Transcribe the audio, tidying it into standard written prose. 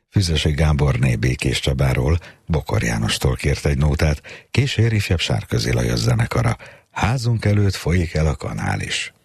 Füzesy Gáborné Békés Csabáról, Bokor Jánostól kért egy nótát, Késér ifjabb Sárközi Lajos zenekara. Házunk előtt folyik el a kanál is.